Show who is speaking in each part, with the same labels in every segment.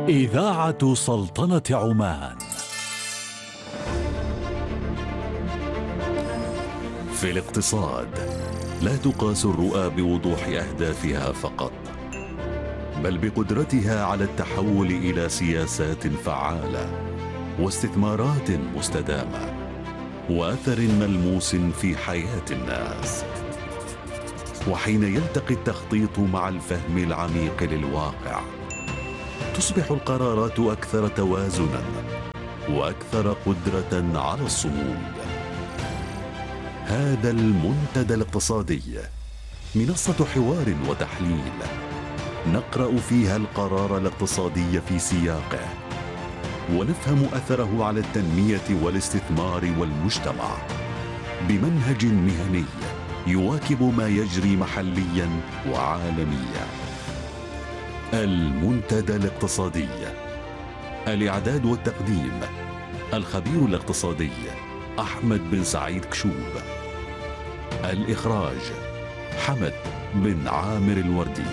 Speaker 1: إذاعة سلطنة عمان. في الاقتصاد لا تقاس الرؤى بوضوح أهدافها فقط، بل بقدرتها على التحول إلى سياسات فعالة واستثمارات مستدامة وأثر ملموس في حياة الناس. وحين يلتقي التخطيط مع الفهم العميق للواقع، تصبح القرارات أكثر توازنا وأكثر قدرة على الصمود. هذا المنتدى الاقتصادي منصة حوار وتحليل نقرأ فيها القرار الاقتصادي في سياقه، ونفهم أثره على التنمية والاستثمار والمجتمع بمنهج مهني يواكب ما يجري محليا وعالميا. المنتدى الاقتصادي، الإعداد والتقديم الخبير الاقتصادي أحمد بن سعيد كشوب، الإخراج حمد بن عامر الوردي.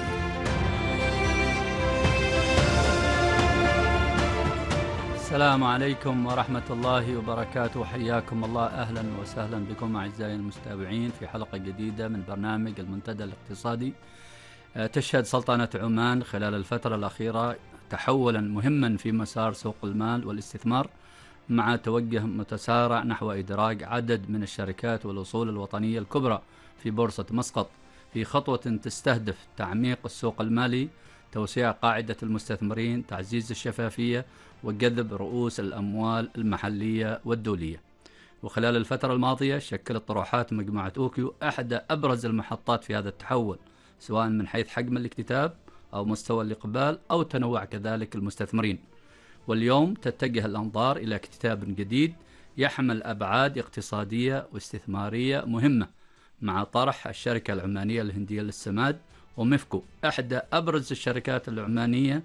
Speaker 2: السلام عليكم ورحمة الله وبركاته، حياكم الله، أهلا وسهلا بكم أعزائي المستمعين في حلقة جديدة من برنامج المنتدى الاقتصادي. تشهد سلطنة عمان خلال الفترة الأخيرة تحولا مهما في مسار سوق المال والاستثمار، مع توجه متسارع نحو إدراج عدد من الشركات والأصول الوطنية الكبرى في بورصة مسقط، في خطوة تستهدف تعميق السوق المالي، توسيع قاعدة المستثمرين، تعزيز الشفافية، وجذب رؤوس الأموال المحلية والدولية. وخلال الفترة الماضية شكلت طروحات مجموعة أوكيو أحد أبرز المحطات في هذا التحول، سواء من حيث حجم الاكتتاب أو مستوى الإقبال أو تنوع كذلك المستثمرين. واليوم تتجه الأنظار إلى اكتتاب جديد يحمل أبعاد اقتصادية واستثمارية مهمة، مع طرح الشركة العمانية الهندية للسماد ومفكو، أحد أبرز الشركات العمانية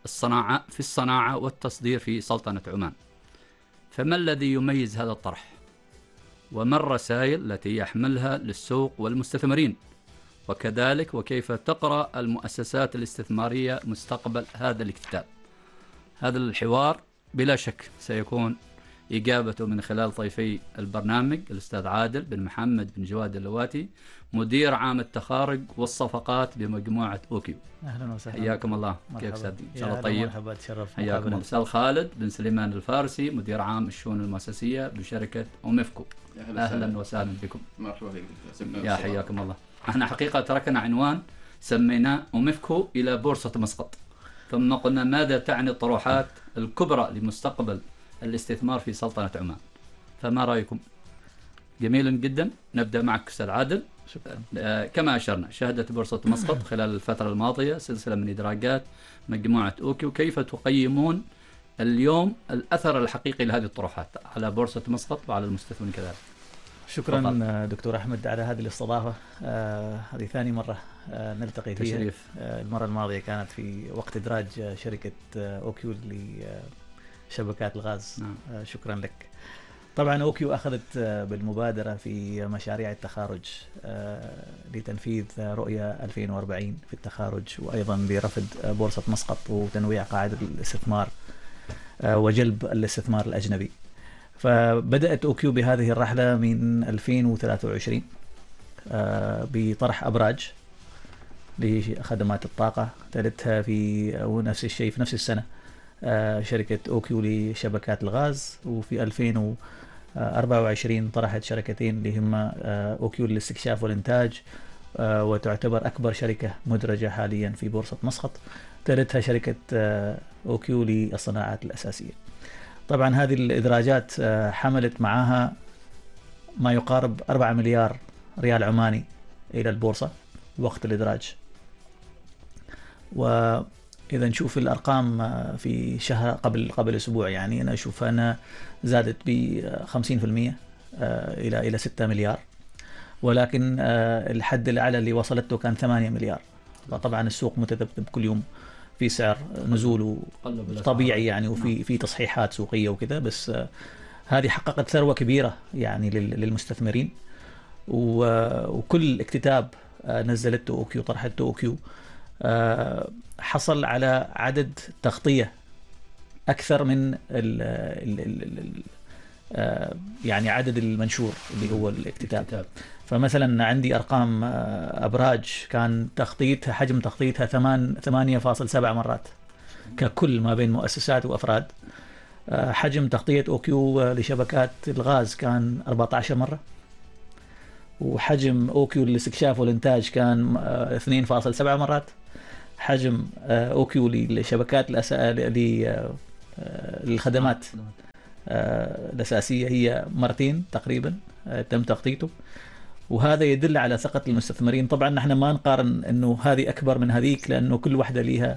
Speaker 2: في الصناعة والتصدير في سلطنة عمان. فما الذي يميز هذا الطرح؟ وما الرسائل التي يحملها للسوق والمستثمرين؟ وكذلك وكيف تقرأ المؤسسات الاستثمارية مستقبل هذا الاكتتاب؟ هذا الحوار بلا شك سيكون إجابته من خلال ضيفي البرنامج الأستاذ عادل بن محمد بن جواد اللواتي، مدير عام التخارج والصفقات بمجموعة أوكيو.
Speaker 3: أهلا وسهلا،
Speaker 2: حياكم الله. كيف سعد؟ إن شاء الله طيب.
Speaker 3: مرحبا، تشرف.
Speaker 2: حياكم الله. الأستاذ خالد بن سليمان الفارسي، مدير عام الشؤون المؤسسية بشركة أوميفكو. أهلا وسهلا بكم.
Speaker 4: مرحبا بكم.
Speaker 2: يا حياكم الله. احنا حقيقة تركنا عنوان سميناه أوميفكو إلى بورصة مسقط، ثم قلنا ماذا تعني الطروحات الكبرى لمستقبل الاستثمار في سلطنة عمان؟ فما رأيكم؟ جميل جدا. نبدأ معك أستاذ عادل.
Speaker 3: شكرا.
Speaker 2: كما أشرنا، شهدت بورصة مسقط خلال الفترة الماضية سلسلة من إدراجات مجموعة أوكيو. كيف تقيمون اليوم الأثر الحقيقي لهذه الطروحات على بورصة مسقط وعلى المستثمرين كذلك؟
Speaker 3: شكرا فضل. دكتور أحمد على هذه الاستضافة. هذه ثاني مرة نلتقي فيها.
Speaker 2: تشريف.
Speaker 3: المرة الماضية كانت في وقت إدراج شركة أوكيو لشبكات الغاز.
Speaker 2: نعم.
Speaker 3: شكرا لك. طبعا أوكيو أخذت بالمبادرة في مشاريع التخارج لتنفيذ رؤية 2040 في التخارج، وأيضا برفض بورصة مسقط وتنويع قاعدة الاستثمار وجلب الاستثمار الأجنبي. فبدأت أوكيو بهذه الرحلة من 2023 بطرح أبراج لخدمات الطاقة، تلتها في نفس الشيء في نفس السنة شركة أوكيو لشبكات الغاز، وفي 2024 طرحت شركتين اللي هما أوكيو للاستكشاف والإنتاج، وتعتبر أكبر شركة مدرجة حاليا في بورصة مسقط، تلتها شركة أوكيو للصناعات الأساسية. طبعا هذه الإدراجات حملت معها ما يقارب 4 مليار ريال عماني إلى البورصة وقت الإدراج. وإذا نشوف الأرقام في شهر قبل أسبوع، يعني أنا أشوف أنها زادت ب50% إلى 6 مليار، ولكن الحد الأعلى اللي وصلته كان 8 مليار. طبعا السوق متذبذب كل يوم في سعر نزول طبيعي يعني، وفي تصحيحات سوقية وكذا، بس هذه حققت ثروة كبيرة يعني للمستثمرين. وكل اكتتاب نزلته أوكيو، طرحته أوكيو، حصل على عدد تغطية أكثر من يعني عدد المنشور اللي هو الاكتتاب. فمثلا عندي أرقام أبراج كان تخطيطها، حجم تخطيطها 8.7 مرات ككل ما بين مؤسسات وأفراد. حجم تغطية أوكيو لشبكات الغاز كان 14 مرة، وحجم أوكيو للاستكشاف والإنتاج كان 2.7 مرات. حجم أوكيو لشبكات للخدمات الأساسية هي مرتين تقريبا تم تخطيطه. وهذا يدل على ثقة المستثمرين. طبعا نحن ما نقارن أنه هذه أكبر من هذيك، لأنه كل واحدة لها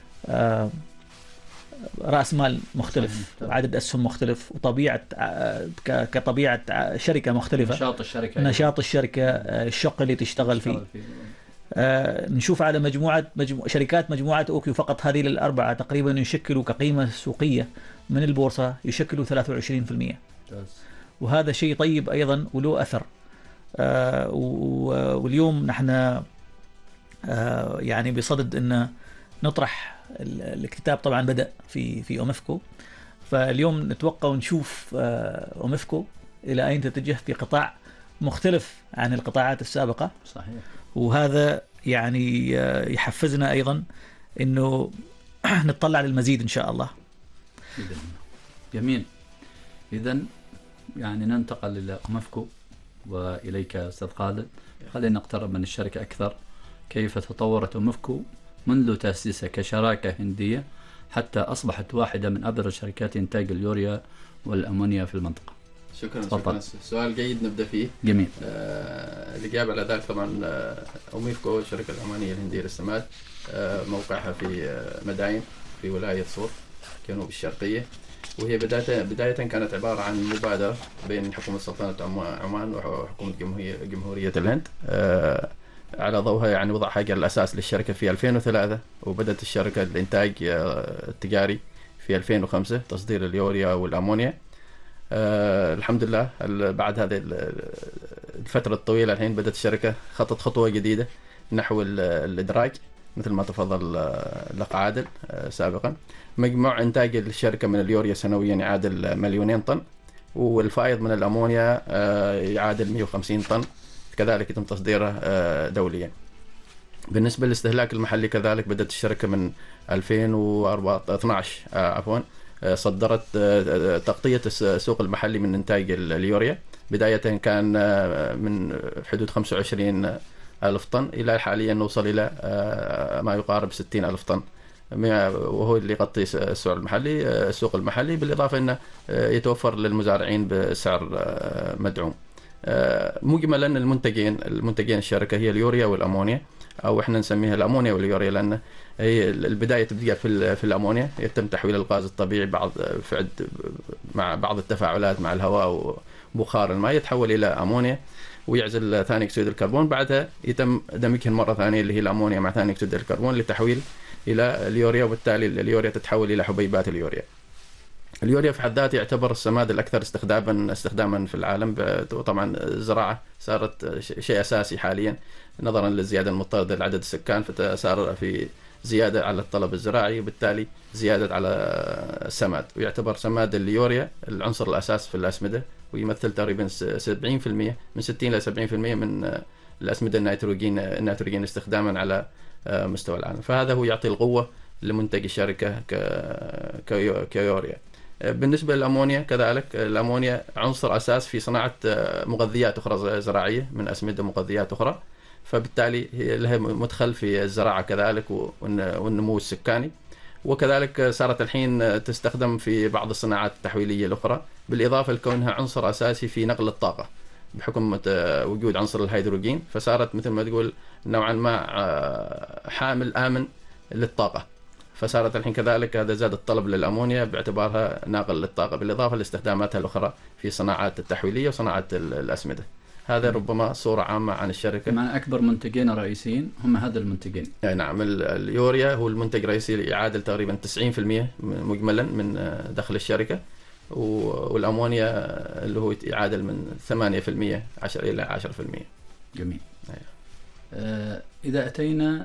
Speaker 3: رأس مال مختلف، عدد أسهم مختلف، وطبيعة كطبيعة شركة مختلفة، نشاط الشركة، الشق اللي تشتغل فيه. نشوف على شركات مجموعة أوكيو فقط هذه الأربعة تقريبا يشكلوا كقيمة سوقية من البورصة يشكلوا 23%. وهذا شيء طيب أيضا وله أثر. واليوم نحن يعني بصدد أن نطرح الاكتتاب. طبعا بدأ في أومفكو، فاليوم نتوقع ونشوف أومفكو إلى أين تتجه في قطاع مختلف عن القطاعات السابقة.
Speaker 2: صحيح.
Speaker 3: وهذا يعني يحفزنا أيضا أنه نطلع للمزيد إن شاء الله.
Speaker 2: جميل. إذن يعني ننتقل إلى أومفكو وإليك أستاذ خالد. خلينا نقترب من الشركة أكثر. كيف تطورت أومفكو منذ تأسيسها كشراكة هندية حتى أصبحت واحدة من أبرز شركات إنتاج اليوريا والأمونيا في المنطقة؟
Speaker 4: شكرا. سؤال جيد نبدأ فيه.
Speaker 2: جميل.
Speaker 4: الإجابة على ذلك طبعا أوميفكو الشركة العمانية الهندية للسماد، موقعها في مداين في ولاية صور جنوب الشرقية. وهي بداية كانت عبارة عن مبادرة بين حكومة سلطنة عمان وحكومة جمهورية الهند. على ضوءها يعني وضع حجر الأساس للشركة في 2003، وبدأت الشركة الإنتاج التجاري في 2005 تصدير اليوريا والأمونيا. الحمد لله بعد هذه الفترة الطويلة الحين بدأت الشركة خطت خطوة جديدة نحو الإدراج مثل ما تفضل الأخ عادل سابقا. مجموع إنتاج الشركة من اليوريا سنويا يعادل 2,000,000 طن، والفائض من الأمونيا يعادل 150 طن، كذلك يتم تصديره دوليا. بالنسبة للاستهلاك المحلي كذلك بدأت الشركة من 2012 صدرت تغطية السوق المحلي من إنتاج اليوريا. بداية كان من حدود 25,000 طن إلى حاليا نوصل إلى ما يقارب 60,000 طن، وهو اللي يغطي السوق المحلي، بالإضافة أنه يتوفر للمزارعين بسعر مدعوم. مجملا المنتجين الشركة هي اليوريا والأمونيا، أو إحنا نسميها الأمونيا واليوريا، لأن هي البداية تبدأ في الأمونيا، يتم تحويل الغاز الطبيعي مع بعض التفاعلات مع الهواء وبخار الماء يتحول إلى أمونيا ويعزل ثاني أكسيد الكربون. بعدها يتم دمجها مرة ثانية اللي هي الأمونيا مع ثاني أكسيد الكربون لتحويل إلى اليوريا، وبالتالي اليوريا تتحول إلى حبيبات اليوريا. اليوريا في حد ذاته يعتبر السماد الأكثر استخداما في العالم. طبعا الزراعة صارت شيء أساسي حاليا نظرا للزيادة المضطردة لعدد السكان، فصار في زيادة على الطلب الزراعي وبالتالي زيادة على السماد. ويعتبر سماد اليوريا العنصر الأساس في الأسمدة، ويمثل تقريبا 70% من 60 إلى 70% من الأسمدة النيتروجين استخداما على مستوى العالم. فهذا هو يعطي القوة لمنتج الشركة كيوريا. بالنسبة للأمونيا كذلك، الأمونيا عنصر أساس في صناعة مغذيات أخرى زراعية من أسمدة مغذيات أخرى، فبالتالي هي لها مدخل في الزراعة كذلك والنمو السكاني. وكذلك صارت الحين تستخدم في بعض الصناعات التحويلية الأخرى، بالإضافة لكونها عنصر أساسي في نقل الطاقة بحكم وجود عنصر الهيدروجين، فصارت مثل ما تقول نوعا ما حامل آمن للطاقة. فصارت الحين كذلك هذا زاد الطلب للأمونيا باعتبارها ناقل للطاقة، بالإضافة لاستخداماتها الأخرى في صناعات التحويلية وصناعة الأسمدة. هذا ربما صورة عامة عن الشركة.
Speaker 2: مع أكبر منتجين رئيسيين هم هذا المنتجين.
Speaker 4: نعم، اليوريا هو المنتج الرئيسي يعادل تقريبا 90% مجملا من دخل الشركة، والأمونيا اللي هو يعادل من 8% 10 إلى 10%.
Speaker 2: جميل. إذا أتينا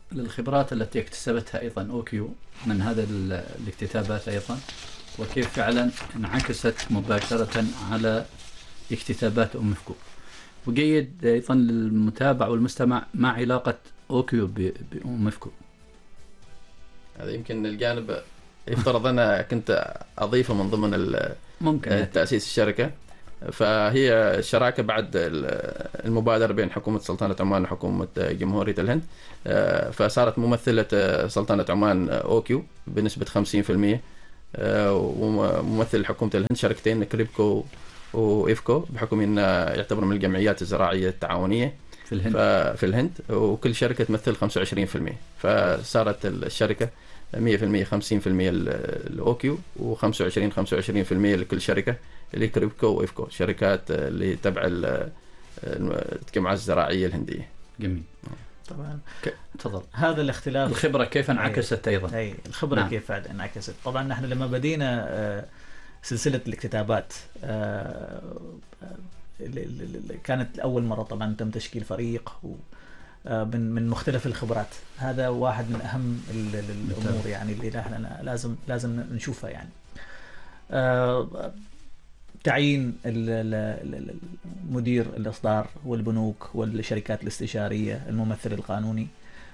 Speaker 2: للخبرات التي اكتسبتها أيضا أوكيو من هذا الاكتتابات أيضا، وكيف فعلا انعكست مباشرة على اكتتابات أوميفكو. وجيد أيضا للمتابع والمستمع ما علاقة أوكيو بأوميفكو.
Speaker 4: هذا يمكن الجانب يفترض أنا كنت أضيفه من ضمن
Speaker 2: ممكن
Speaker 4: تأسيس الشركة. فهي شراكة بعد المبادرة بين حكومة سلطنة عمان وحكومة جمهورية الهند. فصارت ممثلة سلطنة عمان أوكيو بنسبة 50%، وممثل حكومة الهند شركتين كريبكو وإفكو بحكم أن يعتبر من الجمعيات الزراعية التعاونية في الهند، وكل شركة تمثل 25%. فصارت الشركة 100% 50% الأوكيو، و25% لكل شركة اللي كريبكو وإفكو، شركات اللي تبع الجمعية الزراعية الهندية.
Speaker 2: جميل.
Speaker 3: طبعا
Speaker 2: تفضل.
Speaker 3: هذا الاختلاف
Speaker 2: الخبرة كيف انعكست أيضا؟
Speaker 3: أي الخبرة
Speaker 2: نعم.
Speaker 3: كيف انعكست. طبعا نحن لما بدينا سلسلة الاكتتابات كانت أول مرة طبعا تم تشكيل فريق من مختلف الخبرات. هذا واحد من أهم الأمور يعني اللي نحن لازم نشوفها يعني. تعيين مدير الإصدار والبنوك والشركات الاستشارية، الممثل القانوني،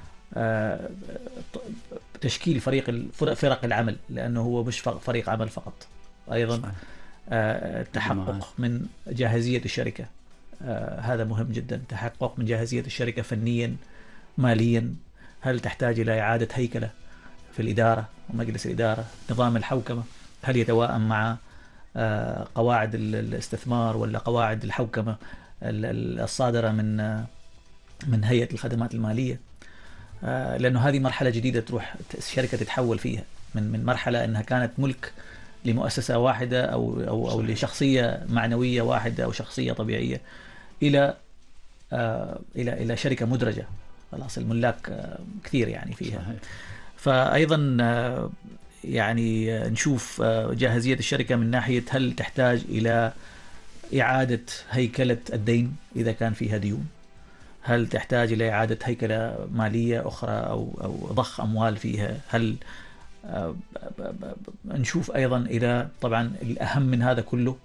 Speaker 3: تشكيل فرق العمل، لأنه هو مش فريق عمل فقط، أيضا التحقق من جاهزية الشركة. هذا مهم جدا، تحقق من جاهزية الشركة فنيا ماليا. هل تحتاج إلى إعادة هيكلة في الإدارة ومجلس الإدارة؟ نظام الحوكمة هل يتوائم مع قواعد الاستثمار ولا قواعد الحوكمة الصادرة من هيئة الخدمات المالية؟ لأنه هذه مرحلة جديدة تروح الشركة تتحول فيها من مرحلة أنها كانت ملك لمؤسسة واحدة أو لشخصية معنوية واحدة أو شخصية طبيعية إلى شركة مدرجة. خلاص الملاك كثير يعني فيها.
Speaker 2: صحيح.
Speaker 3: فأيضا يعني نشوف جاهزية الشركة من ناحية هل تحتاج إلى إعادة هيكلة الدين إذا كان فيها ديون، هل تحتاج إلى إعادة هيكلة مالية أخرى أو ضخ أموال فيها، هل نشوف أيضا إلى طبعا الأهم من هذا كله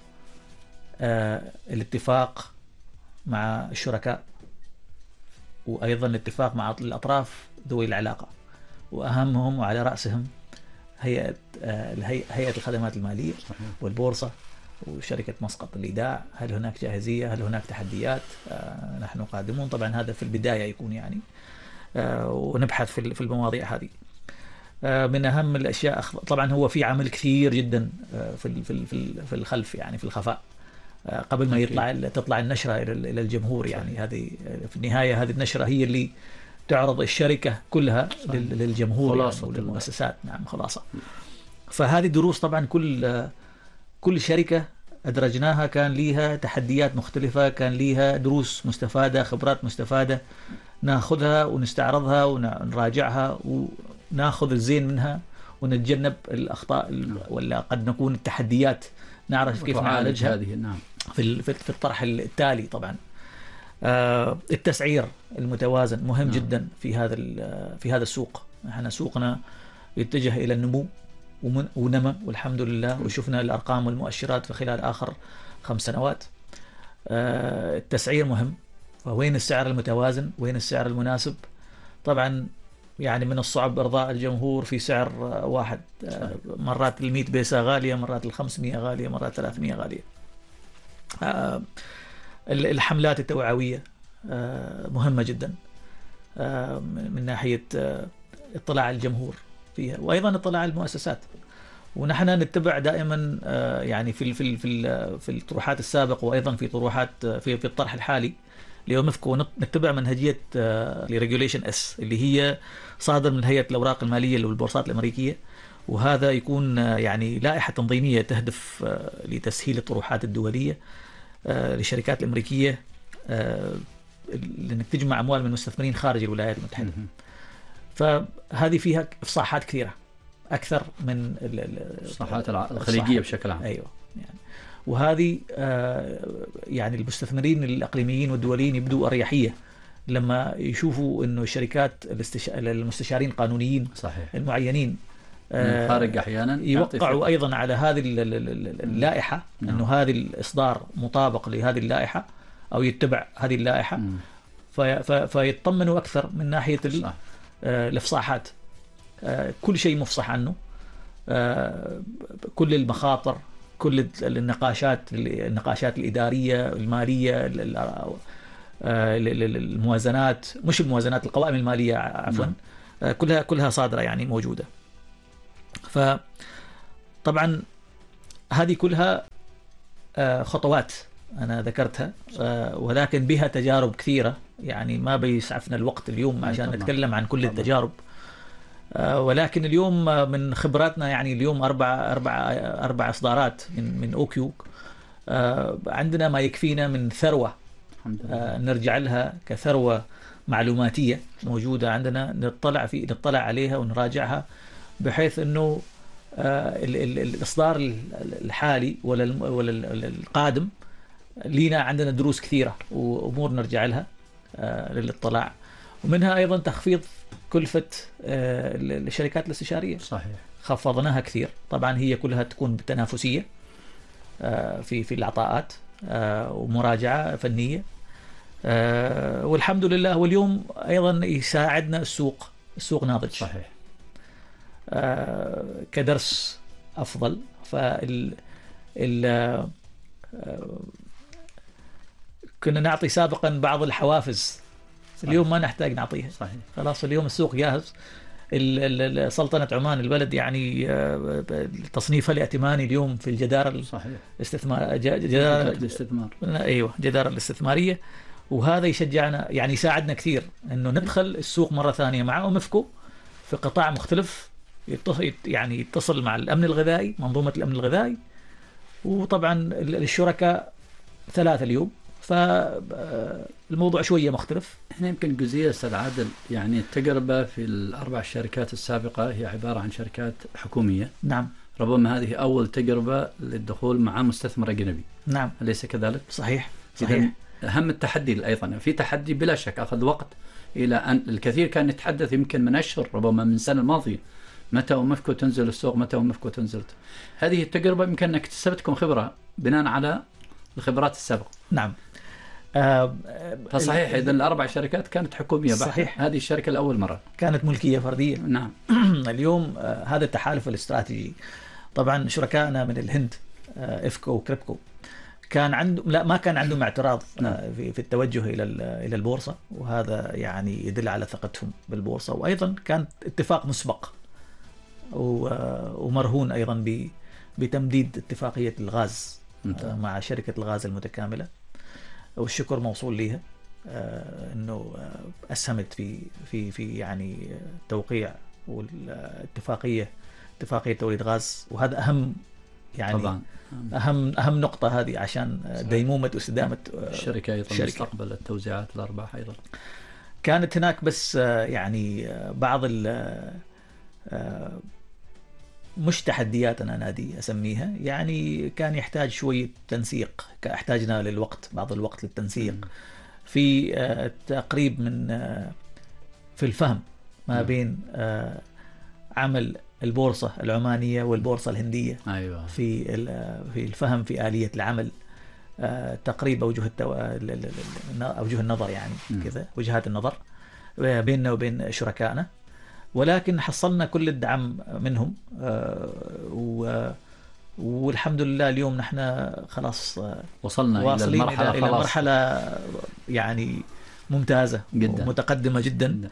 Speaker 3: الاتفاق مع الشركاء، وأيضا الاتفاق مع الأطراف ذوي العلاقة، وأهمهم وعلى رأسهم هيئة الخدمات المالية والبورصة وشركة مسقط الإيداع. هل هناك جاهزية؟ هل هناك تحديات؟ نحن قادمون طبعا، هذا في البداية يكون يعني، ونبحث في المواضيع هذه. من أهم الأشياء طبعا هو في عمل كثير جدا في الخلف يعني في الخفاء قبل ما تطلع النشرة إلى الجمهور يعني. هذه في النهاية هذه النشرة هي اللي تعرض الشركة كلها للجمهور يعني وللمؤسسات. نعم خلاصة. فهذه دروس طبعا كل شركة أدرجناها كان ليها تحديات مختلفة، كان ليها دروس مستفادة، خبرات مستفادة ناخذها ونستعرضها ونراجعها وناخذ الزين منها ونتجنب الأخطاء ولا قد نكون التحديات نعرف كيف نعالجها.
Speaker 2: نعم.
Speaker 3: في الطرح التالي طبعا التسعير المتوازن مهم
Speaker 2: نعم.
Speaker 3: جدا في هذا السوق. احنا سوقنا يتجه إلى النمو ونمى والحمد لله، وشفنا الأرقام والمؤشرات في خلال آخر 5 سنوات. التسعير مهم، وين السعر المتوازن، وين السعر المناسب. طبعا يعني من الصعب إرضاء الجمهور في سعر واحد. مرات 100 بيسة غالية، مرات 500 غالية، مرات 300 غالية. الحملات التوعوية مهمة جدا من ناحية اطلاع الجمهور فيها، وأيضا اطلاع المؤسسات. ونحن نتبع دائما يعني في الطروحات السابقة وأيضا في طروحات في الطرح الحالي لأوميفكو نتبع منهجية لريجوليشن اس اللي هي صادر من هيئة الأوراق المالية والبورصات الأمريكية، وهذا يكون يعني لائحة تنظيمية تهدف لتسهيل الطروحات الدولية للشركات الأمريكية لأنك تجمع أموال من مستثمرين خارج الولايات المتحدة. فهذه فيها إفصاحات كثيرة أكثر من
Speaker 2: الإفصاحات الخليجية بشكل عام.
Speaker 3: أيوة يعني. وهذه يعني المستثمرين الإقليميين والدوليين يبدوا أريحية لما يشوفوا انه الشركات المستشارين القانونيين
Speaker 2: صحيح
Speaker 3: المعينين
Speaker 2: من خارج احيانا
Speaker 3: يوقعوا ايضا على هذه اللائحه، انه هذا الاصدار مطابق لهذه اللائحه او يتبع هذه اللائحه، فيطمنوا اكثر من ناحيه الافصاحات. كل شيء مفصح عنه، كل المخاطر، كل النقاشات الاداريه الماليه، الموازنات، مش الموازنات، القوائم الماليه عفوا، كلها صادره يعني موجوده. فطبعا هذه كلها خطوات أنا ذكرتها، ولكن بها تجارب كثيرة، يعني ما بيسعفنا الوقت اليوم عشان نتكلم عن كل التجارب، ولكن اليوم من خبراتنا يعني اليوم أربع إصدارات من أوكيو، عندنا ما يكفينا من ثروة نرجع لها كثروة معلوماتية موجودة عندنا، نطلع عليها ونراجعها، بحيث أنه الإصدار الحالي ولا القادم لينا عندنا دروس كثيرة وأمور نرجع لها للاطلاع، ومنها أيضا تخفيض كلفة الشركات الاستشارية.
Speaker 2: صحيح
Speaker 3: خفضناها كثير، طبعا هي كلها تكون بالتنافسية في العطاءات ومراجعة فنية، والحمد لله. واليوم أيضا يساعدنا السوق ناضج.
Speaker 2: صحيح
Speaker 3: كدرس أفضل. كنا نعطي سابقا بعض الحوافز، اليوم ما نحتاج نعطيها.
Speaker 2: صحيح.
Speaker 3: خلاص اليوم السوق جاهز. سلطنة عمان البلد يعني تصنيفها الائتماني اليوم في الجدارة الاستثمار، جدارة الاستثمارية، وهذا يشجعنا يعني يساعدنا كثير انه ندخل السوق مرة ثانية مع أومفكو في قطاع مختلف، يعني يتصل مع الأمن الغذائي، منظومة الأمن الغذائي، وطبعا الشركاء 3 اليوم، فالموضوع شوية مختلف.
Speaker 2: احنا يمكن جزئية أستاذ عادل، يعني التجربة في ال4 شركات السابقة هي عبارة عن شركات حكومية.
Speaker 3: نعم.
Speaker 2: ربما هذه أول تجربة للدخول مع مستثمر أجنبي.
Speaker 3: نعم.
Speaker 2: أليس كذلك؟
Speaker 3: صحيح.
Speaker 2: أهم التحدي أيضا، في تحدي بلا شك أخذ وقت، إلى أن الكثير كان يتحدث يمكن من أشهر، ربما من السنة الماضية، متى أومفكو تنزل السوق، متى أومفكو تنزل. هذه التجربة يمكن أنك اكتسبتكم خبرة بناء على الخبرات السابقة.
Speaker 3: نعم.
Speaker 2: فصحيح إذن ال4 شركات كانت حكومية بحت.
Speaker 3: صحيح.
Speaker 2: هذه الشركة الأول مرة
Speaker 3: كانت ملكية فردية.
Speaker 2: نعم.
Speaker 3: اليوم هذا التحالف الاستراتيجي، طبعا شركائنا من الهند إفكو وكريبكو كان ما كان عندهم اعتراض في التوجه إلى البورصة، وهذا يعني يدل على ثقتهم بالبورصة، وأيضا كان اتفاق مسبق ومرهون أيضا بتمديد اتفاقية الغاز مع شركة الغاز المتكاملة، والشكر موصول لها انه اسهمت في يعني توقيع والاتفاقيه توليد غاز، وهذا اهم يعني طبعا اهم نقطه هذه عشان ديمومه واستدامه
Speaker 2: الشركه ايضا مستقبل التوزيعات الارباح. ايضا
Speaker 3: كانت هناك بس يعني بعض مش تحديات أنا نادي أسميها، يعني كان يحتاج شوية تنسيق، احتاجنا بعض الوقت للتنسيق في تقريب من في الفهم ما بين عمل البورصة العمانية والبورصة الهندية.
Speaker 2: أيوة.
Speaker 3: في الفهم في آلية العمل، تقريب أوجه النظر يعني كذا، وجهات النظر بيننا وبين شركائنا، ولكن حصلنا كل الدعم منهم، والحمد لله اليوم نحن خلاص
Speaker 2: وصلنا إلى
Speaker 3: مرحلة يعني ممتازة
Speaker 2: جدا،
Speaker 3: متقدمة جدا.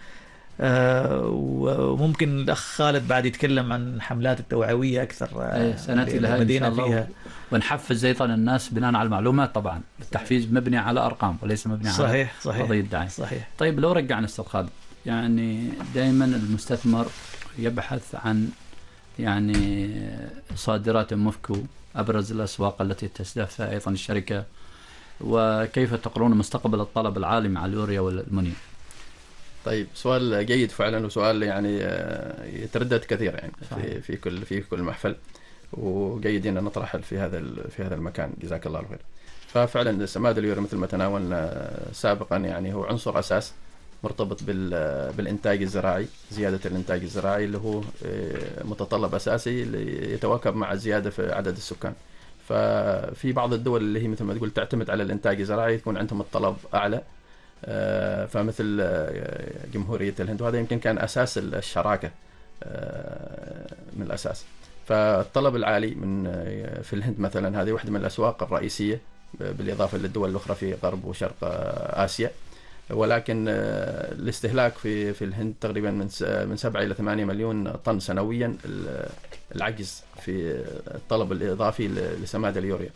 Speaker 3: وممكن الأخ خالد بعد يتكلم عن حملات التوعوية أكثر.
Speaker 2: سنأتي لها إن شاء الله فيها، ونحفز أيضا الناس بناء على المعلومات. طبعا التحفيز مبني على أرقام وليس مبني على قضية دعاية.
Speaker 3: صحيح.
Speaker 2: طيب لو رجعنا أستاذ خالد، يعني دائما المستثمر يبحث عن يعني صادرات أومفكو، أبرز الأسواق التي تستهدفها أيضا الشركة، وكيف تقرون مستقبل الطلب العالي على اليوريا والألمنيوم؟
Speaker 4: طيب سؤال جيد فعلا، وسؤال يعني يتردد كثير يعني في كل محفل، وجيد ان نطرح في هذا المكان. جزاك الله الخير. ففعلا سماد اليوريا مثل ما تناولنا سابقا يعني هو عنصر أساس مرتبط بالإنتاج الزراعي، زيادة الإنتاج الزراعي اللي هو متطلب أساسي يتواكب مع الزيادة في عدد السكان. ففي بعض الدول اللي هي مثل ما تقول تعتمد على الإنتاج الزراعي يكون عندهم الطلب أعلى، فمثل جمهورية الهند، وهذا يمكن كان أساس الشراكة من الأساس. فالطلب العالي في الهند مثلا، هذه واحدة من الأسواق الرئيسية بالإضافة للدول الأخرى في غرب وشرق آسيا، ولكن الاستهلاك في الهند تقريبا من 7 إلى 8 مليون طن سنويا، العجز في الطلب الإضافي لسماد اليوريا.